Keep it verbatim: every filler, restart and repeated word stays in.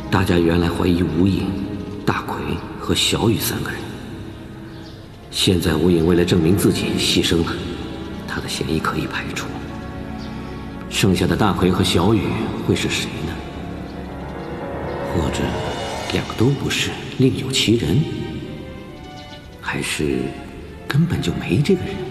大家原来怀疑吴影、大奎和小雨三个人，现在吴影为了证明自己牺牲了，他的嫌疑可以排除。剩下的大奎和小雨会是谁呢？或者两个都不是，另有其人？还是根本就没这个人？